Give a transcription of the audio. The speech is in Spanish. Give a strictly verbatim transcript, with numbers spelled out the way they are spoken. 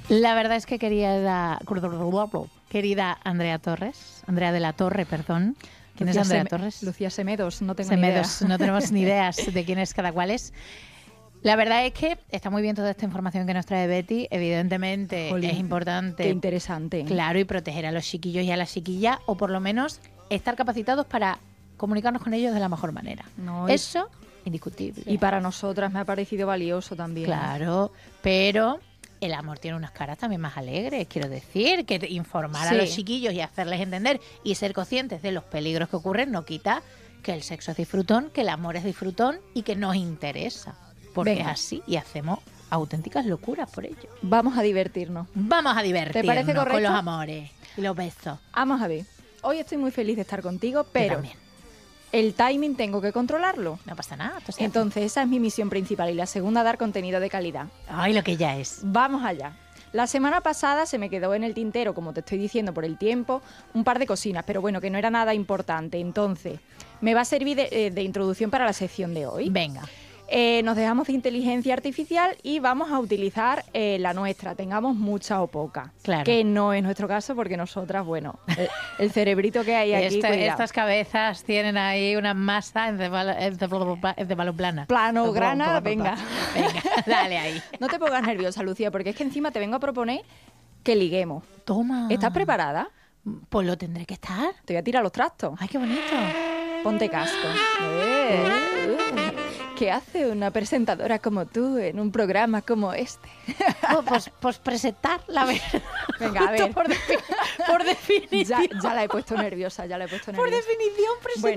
La verdad es que querida, querida Andrea Torres, Andrea de la Torre, perdón. ¿Quién Lucía es Andrea Seme- Torres? Lucía Semedos, no tengo Semedos, ni idea. no tenemos ni ideas de quién es cada cual es. La verdad es que está muy bien toda esta información que nos trae Betty. Evidentemente Jolín, es importante. Qué interesante. Claro, y proteger a los chiquillos y a las chiquillas, o por lo menos estar capacitados para comunicarnos con ellos de la mejor manera. No, y- Eso, indiscutible. Y para nosotras me ha parecido valioso también. Claro, pero el amor tiene unas caras también más alegres, quiero decir, que informar Sí. a los chiquillos y hacerles entender y ser conscientes de los peligros que ocurren no quita que el sexo es disfrutón, que el amor es disfrutón y que nos interesa, porque Venga. es así y hacemos auténticas locuras por ello. Vamos a divertirnos. Vamos a divertirnos parece con correcto? los amores y los besos. Vamos a ver. Hoy estoy muy feliz de estar contigo, pero también. el timing tengo que controlarlo. No pasa nada. esto se hace. Entonces, esa es mi misión principal y la segunda, dar contenido de calidad. Ay, lo que ya es. Vamos allá. La semana pasada se me quedó en el tintero, como te estoy diciendo por el tiempo, un par de cocinas, pero bueno, que no era nada importante. Entonces, me va a servir de, eh, de introducción para la sección de hoy. Venga. Eh, nos dejamos de inteligencia artificial y vamos a utilizar eh, la nuestra, tengamos mucha o poca. Claro. Que no es nuestro caso porque nosotras, bueno, el, el cerebrito que hay aquí, Esta- cuidado. estas cabezas tienen ahí una masa encefalo- encefalo- encefaloplana. Plano, grana, venga. Venga, dale ahí. No te pongas nerviosa, Lucía, porque es que encima te vengo a proponer que liguemos. Toma. ¿Estás preparada? Pues lo tendré que estar. Te voy a tirar los trastos. Ay, qué bonito. Ponte casco. Eh, uh, ¿Qué hace una presentadora como tú en un programa como este? Pues, pues, pues presentar la verdad. Venga, a ver. Por, defi- por definición. Ya, ya la he puesto nerviosa, ya la he puesto Por nerviosa. definición, presentar. Bueno,